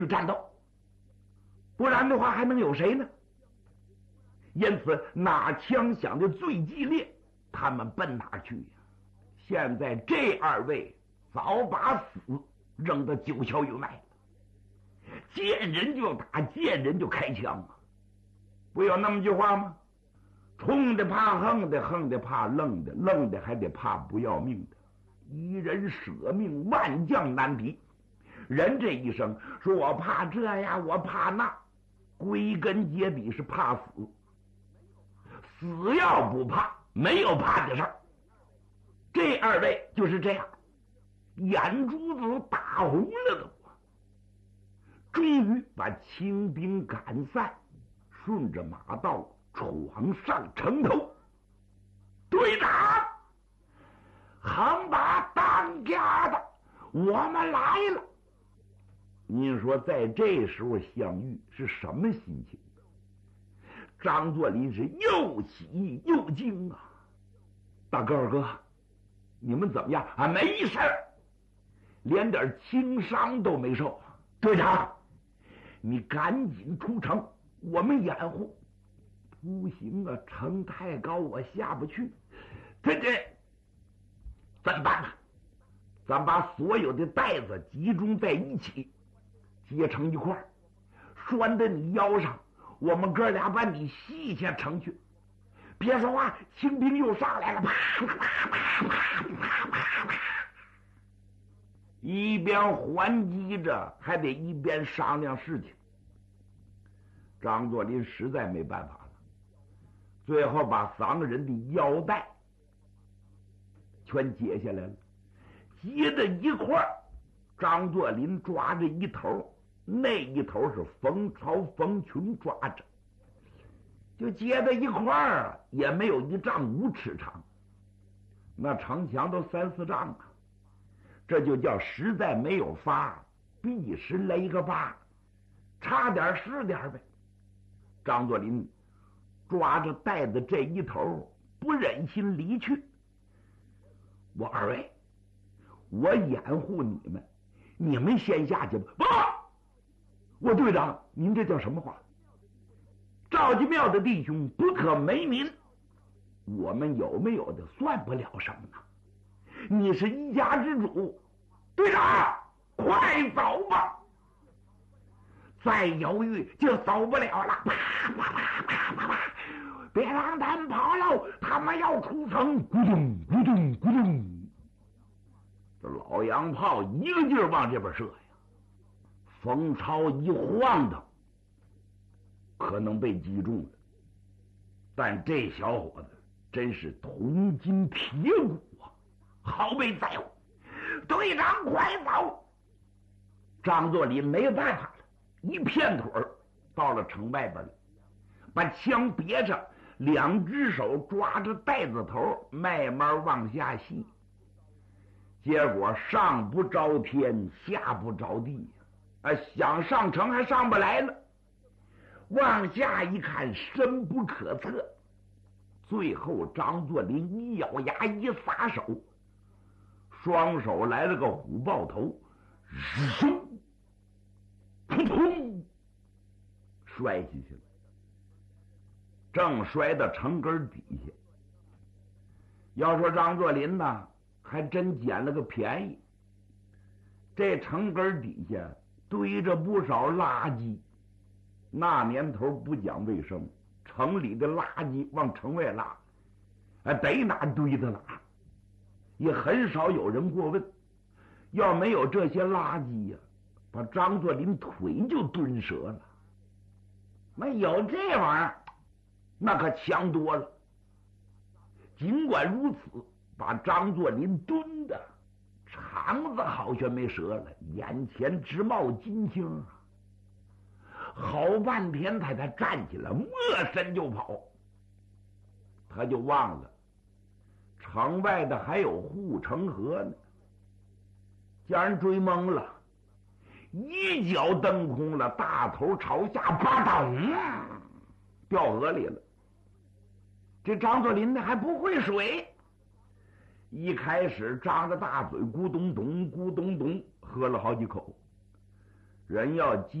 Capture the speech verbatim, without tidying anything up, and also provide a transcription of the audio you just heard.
战斗，不然的话还能有谁呢？因此哪枪响的最激烈，他们奔哪去呀？现在这二位早把死扔得九霄云外了，见人就打，见人就开枪啊！不有那么句话吗？冲的怕横的，横的怕愣的，愣的还得怕不要命的。一人舍命，万将难敌。人这一生说我怕这呀，我怕那，归根结底是怕死。死要不怕，没有怕的事儿。这二位就是这样，眼珠子打红了都，终于把清兵赶散，顺着马道闯上城头。队长，横把当家的，我们来了。您说在这时候相遇是什么心情？张作霖是又喜又惊啊！大哥二哥，你们怎么样啊？没事儿，连点轻伤都没受。队长，你赶紧出城，我们掩护。不行啊，城太高，我下不去。这这怎么办呢？咱把所有的袋子集中在一起，结成一块儿，拴在你腰上，我们哥俩把你系下城去。别说话，清兵又上来了！啪啪啪啪啪啪啪，一边还击着，还得一边商量事情。张作霖实在没办法了，最后把三个人的腰带全解下来了，结在一块儿。张作霖抓着一头，那一头是冯超、冯群抓着，就结在一块儿，也没有一丈五尺长，那城墙都三四丈啊！这就叫实在没有法，必是勒个把，差点是点呗。张作霖抓着带子这一头，不忍心离去。我二位，我掩护你们，你们先下去吧。不，我队长，您这叫什么话？赵家庙的弟兄不可没您，我们有没有的算不了什么呢？你是一家之主，队长，快走吧！再犹豫就走不了了！啪啪啪啪啪啪！别让他们跑喽，他们要出城！咕咚咕咚咕咚，这老洋炮一个劲儿往这边射呀！冯超一晃荡，可能被击中了，但这小伙子真是铜筋铁骨啊，好没在乎。队长，快走！张作霖没办法了，一片腿儿到了城外边了，把枪别上，两只手抓着带子头，慢慢往下系。结果上不着天，下不着地啊，想上城还上不来了。往下一看，深不可测。最后张作霖一咬牙，一撒手，双手来了个虎抱头，嗖，扑通，摔下去了，正摔到城根底下。要说张作霖呢，还真捡了个便宜。这城根底下堆着不少垃圾，那年头不讲卫生，城里的垃圾往城外拉，哎，得哪堆的哪，也很少有人过问。要没有这些垃圾呀、啊，把张作霖腿就蹲折了。没有这玩意儿，那可强多了。尽管如此，把张作霖蹲的肠子好像没折了，眼前直冒金星啊！好半天他才站起来，没身就跑。他就忘了城外的还有护城河呢，叫人追懵了，一脚蹬空了，大头朝下，啪嗒掉河里了。这张作霖呢还不会水，一开始张着大嘴咕咚咚咕咚咚喝了好几口， 人要急